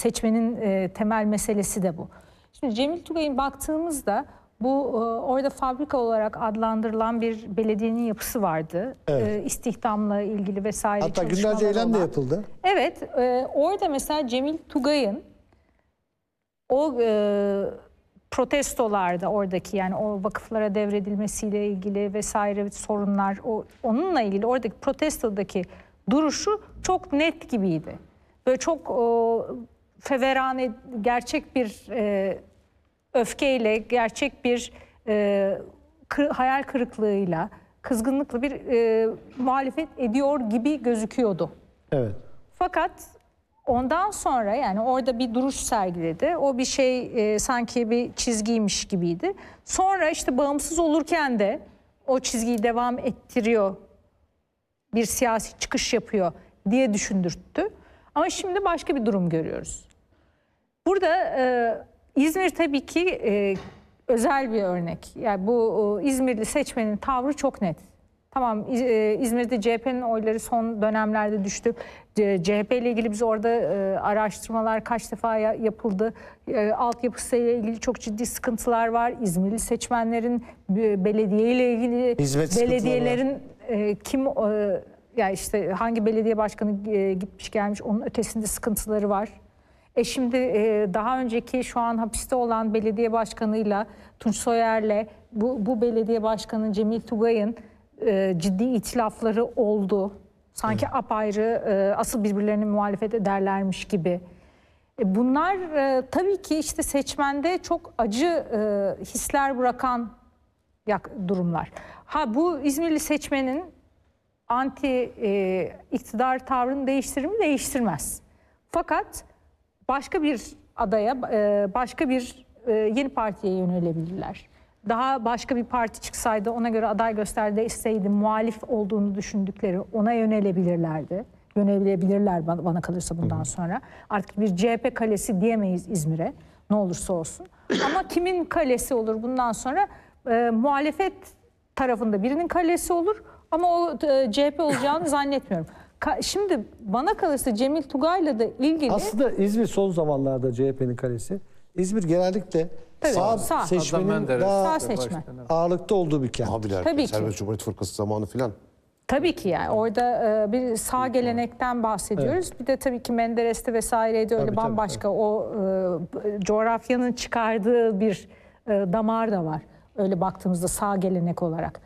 seçmenin temel meselesi de bu. Şimdi Cemil Tugay'ın baktığımızda bu orada fabrika olarak adlandırılan bir belediyenin yapısı vardı. Evet. İstihdamla ilgili vesaire hatta çalışmalar günlerce eylem de olan. yapıldı. Evet, orada mesela Cemil Tugay'ın o protestolarda oradaki, yani o vakıflara devredilmesiyle ilgili vesaire sorunlar, onunla ilgili oradaki protestodaki duruşu çok net gibiydi. Böyle çok feverane, gerçek bir öfkeyle, gerçek bir hayal kırıklığıyla, kızgınlıkla bir muhalefet ediyor gibi gözüküyordu. Evet. Fakat ondan sonra, yani orada bir duruş sergiledi. O bir şey sanki bir çizgiymiş gibiydi. Sonra işte bağımsız olurken de o çizgiyi devam ettiriyor, bir siyasi çıkış yapıyor diye düşündürttü. Ama şimdi başka bir durum görüyoruz. Burada İzmir tabii ki özel bir örnek. Yani bu İzmirli seçmenin tavrı çok net. Tamam, İzmir'de CHP'nin oyları son dönemlerde düştü. CHP ile ilgili biz orada araştırmalar kaç defa yapıldı. Altyapısıyla ilgili çok ciddi sıkıntılar var. İzmirli seçmenlerin belediye ile ilgili, belediyelerin kim yani işte hangi belediye başkanı gitmiş gelmiş, onun ötesinde sıkıntıları var. Şimdi daha önceki, şu an hapiste olan belediye başkanıyla, Tunç Soyer'le bu belediye başkanı Cemil Tugay'ın ciddi itilafları oldu. Sanki apayrı, asıl birbirlerine muhalefet ederlermiş gibi. Bunlar tabii ki işte seçmende çok acı hisler bırakan durumlar. Bu İzmirli seçmenin anti iktidar tavrını değiştirir mi? Değiştirmez. Fakat başka bir adaya, başka bir yeni partiye yönelebilirler. Daha başka bir parti çıksaydı, ona göre aday gösterseydi, muhalif olduğunu düşündükleri ona yönelebilirlerdi. Yönelebilirler bana kalırsa bundan sonra. Artık bir CHP kalesi diyemeyiz İzmir'e, ne olursa olsun. Ama kimin kalesi olur bundan sonra? Muhalefet tarafında birinin kalesi olur ama o CHP olacağını zannetmiyorum. Şimdi bana kalırsa Cemil Tugay'la da ilgili... Aslında İzmir son zamanlarda CHP'nin kalesi. İzmir genellikle sağ seçmenin daha ağırlıkta olduğu bir kent. Abiler, tabii Serbest Cumhuriyet Fırkası zamanı filan. Tabii ki yani orada bir sağ gelenekten bahsediyoruz. Evet. Bir de tabii ki Menderes'te vesaireydi öyle bambaşka tabii. O coğrafyanın çıkardığı bir damar da var. Öyle baktığımızda sağ gelenek olarak.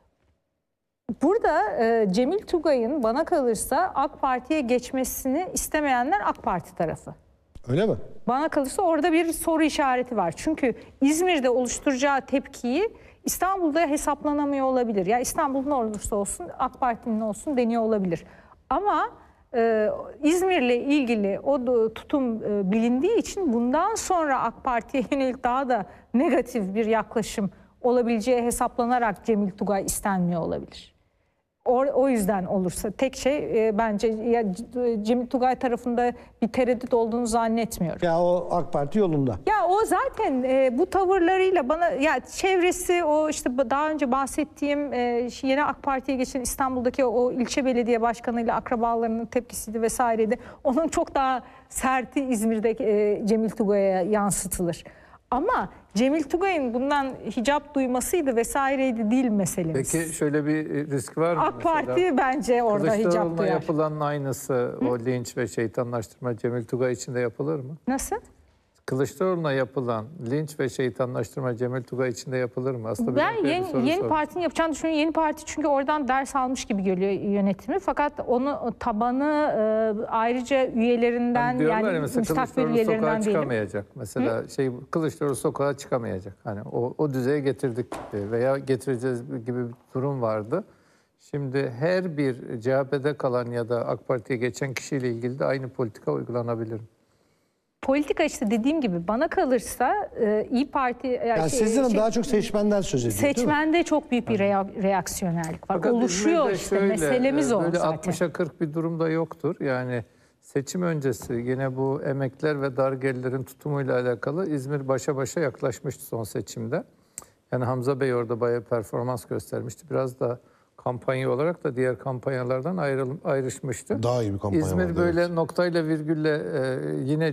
Burada Cemil Tugay'ın bana kalırsa AK Parti'ye geçmesini istemeyenler AK Parti tarafı. Öyle mi? Bana kalırsa orada bir soru işareti var. Çünkü İzmir'de oluşturacağı tepkiyi İstanbul'da hesaplanamıyor olabilir. Ya İstanbul ne olursa olsun, AK Parti'nin olsun deniyor olabilir. Ama İzmir'le ilgili o tutum bilindiği için bundan sonra AK Parti'ye yönelik daha da negatif bir yaklaşım olabileceği hesaplanarak Cemil Tugay istenmiyor olabilir. O yüzden olursa tek şey bence ya Cemil Tugay tarafında bir tereddüt olduğunu zannetmiyorum. Ya o AK Parti yolunda. Ya o zaten bu tavırlarıyla bana, ya çevresi, o işte daha önce bahsettiğim yeni AK Parti'ye geçen İstanbul'daki o ilçe belediye başkanıyla akrabalarının tepkisiydi vesaireydi. Onun çok daha serti İzmir'deki Cemil Tugay'a yansıtılır. Ama Cemil Tugay'ın bundan hicap duymasıydı vesaireydi değil meselemiz. Peki şöyle bir risk var mı? AK Parti bence orada hicap duyar. Yapılan aynısı o linç ve şeytanlaştırma Cemil Tugay için de yapılır mı? Nasıl? Kılıçdaroğlu'na yapılan linç ve şeytanlaştırma Cemil Tugay için de yapılır mı? Aslında ben yeni partinin yapacağını düşünüyorum. Yeni parti çünkü oradan ders almış gibi geliyor yönetimi. Fakat onu tabanı ayrıca üyelerinden yani müstakbel üyelerinden değil. Çıkamayacak. Mesela Kılıçdaroğlu sokağa çıkamayacak. Hani o düzeye getirdik veya getireceğiz gibi bir durum vardı. Şimdi her bir CHP'de kalan ya da AK Parti'ye geçen kişiyle ilgili de aynı politika uygulanabilir. Politika işte dediğim gibi bana kalırsa İYİ Parti... Yani sizin daha çok seçmenden söz ediyor. Seçmende çok büyük bir reaksiyonerlik var. Fakat oluşuyor işte şöyle, meselemiz o böyle zaten. 60'a 40 bir durumda yoktur. Yani seçim öncesi yine bu emekler ve dar gelirlerin tutumuyla alakalı İzmir başa başa yaklaşmıştı son seçimde. Yani Hamza Bey orada bayağı performans göstermişti. Biraz da kampanya olarak da diğer kampanyalardan ayrışmıştı. Daha iyi bir kampanya İzmir vardı, böyle evet. noktayla virgülle yine